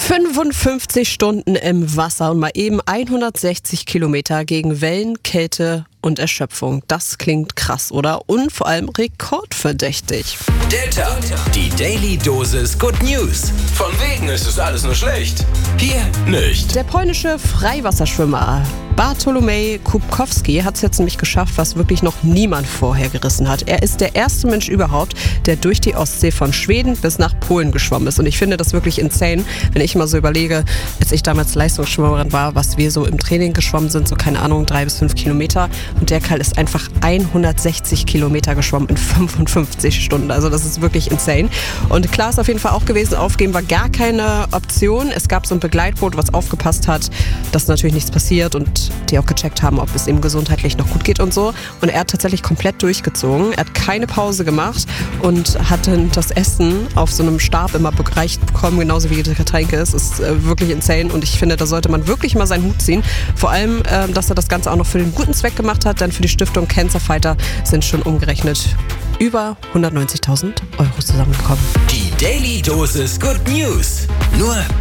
55 Stunden im Wasser und mal eben 160 Kilometer gegen Wellen, Kälte und Erschöpfung. Das klingt krass, oder? Und vor allem rekordverdächtig. Delta, die Daily Dosis Good News. Von wegen ist es alles nur schlecht. Hier nicht. Der polnische Freiwasserschwimmer Bartłomiej Kubkowski hat es jetzt nämlich geschafft, was wirklich noch niemand vorher gerissen hat. Er ist der erste Mensch überhaupt, der durch die Ostsee von Schweden bis nach Polen geschwommen ist. Und ich finde das wirklich insane, wenn ich mal so überlege, als ich damals Leistungsschwimmerin war, was wir so im Training geschwommen sind, so keine Ahnung, 3 bis 5 Kilometer. Und der Kerl ist einfach 160 Kilometer geschwommen in 55 Stunden. Also das ist wirklich insane. Und klar ist auf jeden Fall auch gewesen, aufgeben war gar keine Option. Es gab so ein Begleitboot, was aufgepasst hat, dass natürlich nichts passiert und die auch gecheckt haben, ob es ihm gesundheitlich noch gut geht und so. Und er hat tatsächlich komplett durchgezogen. Er hat keine Pause gemacht und hat dann das Essen auf so einem Stab immer bereicht bekommen, genauso wie die Getränke. Es ist wirklich insane und ich finde, da sollte man wirklich mal seinen Hut ziehen. Vor allem, dass er das Ganze auch noch für den guten Zweck gemacht hat, denn für die Stiftung Cancer Fighter sind schon umgerechnet über 190.000 € zusammengekommen. Die Daily Dosis Good News. Nur